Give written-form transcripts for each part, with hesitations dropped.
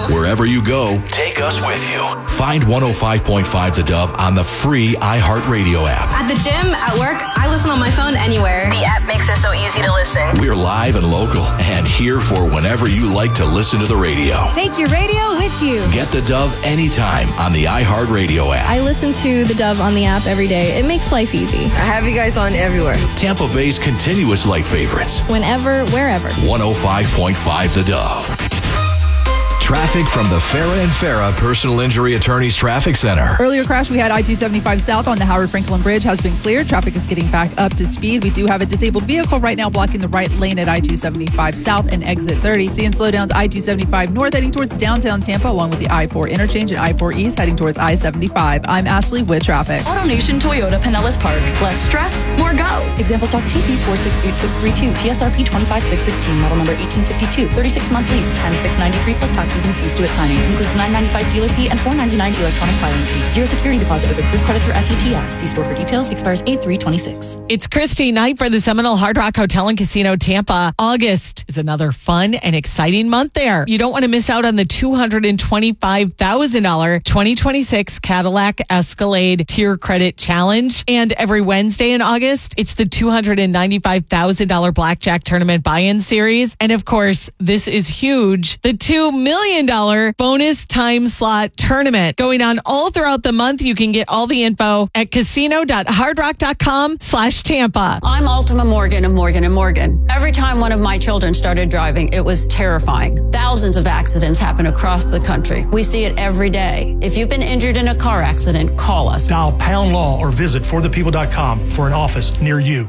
Wherever you go, take us with you. Find 105.5 The Dove on the free iHeartRadio app. At the gym, at work, I listen on my phone anywhere. The app makes it so easy to listen. We're live and local and here for whenever you like to listen to the radio. Take your radio with you. Get The Dove anytime on the iHeartRadio app. I listen to The Dove on the app every day. It makes life easy. I have you guys on everywhere. Tampa Bay's continuous light favorites. Whenever, wherever. 105.5 The Dove. Traffic from the Farah and Farah Personal Injury Attorneys Traffic Center. Earlier crash, we had I-275 south on the Howard Franklin Bridge has been cleared. Traffic is getting back up to speed. We do have a disabled vehicle right now blocking the right lane at I-275 south and exit 30. Seeing slowdowns I-275 north heading towards downtown Tampa along with the I-4 interchange and I-4 east heading towards I-75. I'm Ashley with traffic. AutoNation Toyota Pinellas Park. Less stress, more go. Example stock TP468632. TSRP 25616. Model number 1852. 36-month lease. 10693 plus taxes and fees due at signing. Includes $9.95 dealer fee and $4.99 electronic filing fee. Zero security deposit with approved credit through SUTF. See store for details. Expires 8/3/26. It's Christy night for the Seminole Hard Rock Hotel and Casino Tampa. August is another fun and exciting month there. You don't want to miss out on the $225,000 2026 Cadillac Escalade Tier Credit Challenge. And every Wednesday in August, it's the $295,000 Blackjack Tournament Buy-In Series. And of course, this is huge. The $2 million bonus time slot tournament going on all throughout the month. You can get all the info at casino.hardrock.com/Tampa. I'm Altima Morgan of Morgan & Morgan. Every time one of my children started driving, it was terrifying. Thousands of accidents happen across the country. We see it every day. If you've been injured in a car accident, call us. Dial pound law or visit forthepeople.com for an office near you.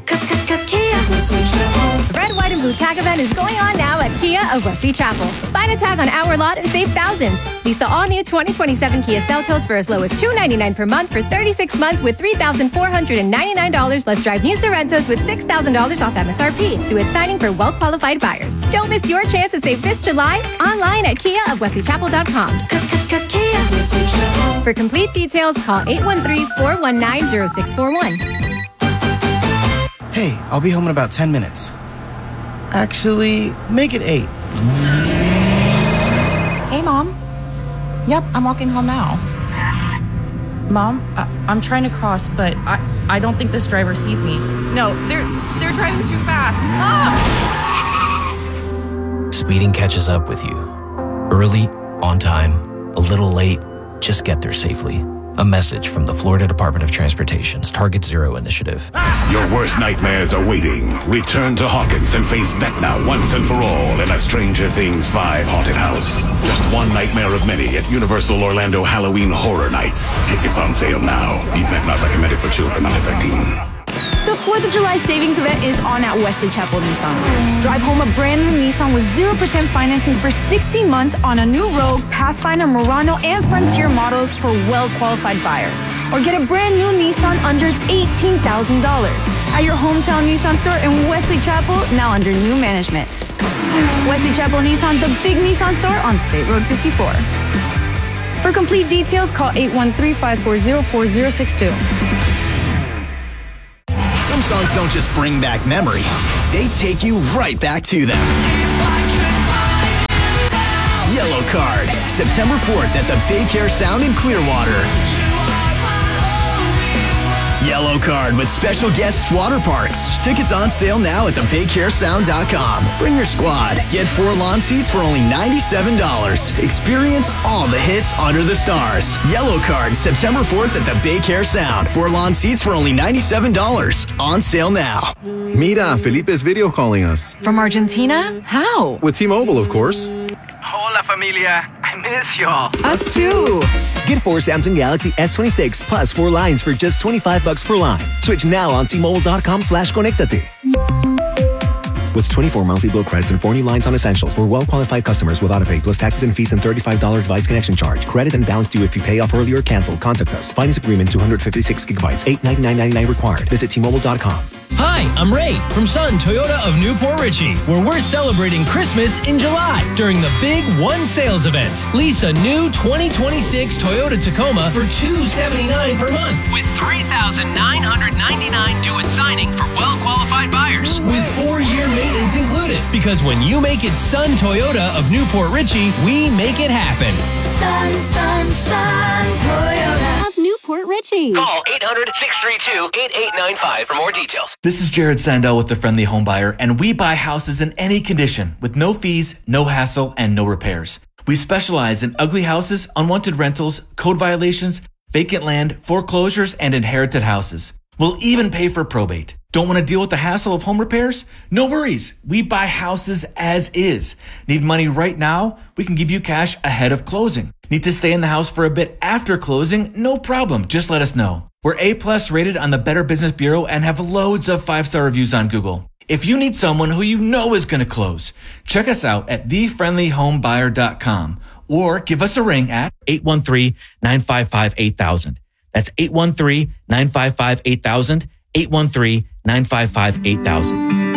The Red, White, and Blue Tag event is going on now at Kia of Wesley Chapel. Find a tag on our lot and save thousands. Lease the all-new 2027 Kia Seltos for as low as $299 per month for 36 months with $3,499. Let's drive new Sorrentos with $6,000 off MSRP. Do it signing for well-qualified buyers. Don't miss your chance to save this July online at KiaofWesleyChapel.com. For complete details, call 813-419-0641. Hey, I'll be home in about 10 minutes. Actually, make it 8. Hey, Mom. Yep, I'm walking home now. Mom, I'm trying to cross, but I don't think this driver sees me. No, they're driving too fast. Ah! Speeding catches up with you. Early, on time, a little late, just get there safely. A message from the Florida Department of Transportation's Target Zero initiative. Your worst nightmares are waiting. Return to Hawkins and face Vecna once and for all in a Stranger Things 5 haunted house. Just one nightmare of many at Universal Orlando Halloween Horror Nights. Tickets on sale now. Event not recommended for children under 13. The 4th of July savings event is on at Wesley Chapel Nissan. Drive home a brand new Nissan with 0% financing for 16 months on a new Rogue, Pathfinder, Murano, and Frontier models for well-qualified buyers. Or get a brand new Nissan under $18,000 at your hometown Nissan store in Wesley Chapel, now under new management. Wesley Chapel Nissan, the big Nissan store on State Road 54. For complete details, call 813-540-4062. Some songs don't just bring back memories, they take you right back to them. Yellow Card, September 4th at the Baycare Sound in Clearwater. Yellow Card with special guests water parks. Tickets on sale now at thebaycaresound.com. Bring your squad. Get 4 lawn seats for only $97. Experience all the hits under the stars. Yellow Card, September 4th at the Baycare Sound. 4 lawn seats for only $97. On sale now. Mira, Felipe's video calling us. From Argentina? How? With T-Mobile, of course. Hola, familia. I miss y'all. Us too. Get 4 Samsung Galaxy S26 plus 4 lines for just $25 per line. Switch now on T-Mobile.com/Conectate. With 24 monthly bill credits and 4 new lines on essentials for well-qualified customers with autopay plus taxes and fees and $35 device connection charge. Credit and balance due if you pay off early or cancel. Contact us. Finance agreement 256 gigabytes. $899.99 required. Visit T-Mobile.com. Hi, I'm Ray from Sun Toyota of Newport Richey, where we're celebrating Christmas in July during the Big One Sales event. Lease a new 2026 Toyota Tacoma for $279 per month with $3,999 due at signing for well-qualified buyers with 4-year maintenance included. Because when you make it Sun Toyota of Newport Richey, we make it happen. Sun Toyota of Newport Richey. Call 800-632-8895 for more details. This is Jared Sandell with The Friendly Home Buyer, and we buy houses in any condition with no fees, no hassle, and no repairs. We specialize in ugly houses, unwanted rentals, code violations, vacant land, foreclosures, and inherited houses. We'll even pay for probate. Don't want to deal with the hassle of home repairs? No worries. We buy houses as is. Need money right now? We can give you cash ahead of closing. Need to stay in the house for a bit after closing? No problem. Just let us know. We're A+ rated on the Better Business Bureau and have loads of 5-star reviews on Google. If you need someone who you know is going to close, check us out at thefriendlyhomebuyer.com or give us a ring at 813-955-8000. That's 813-955-8000, 813-955-8000.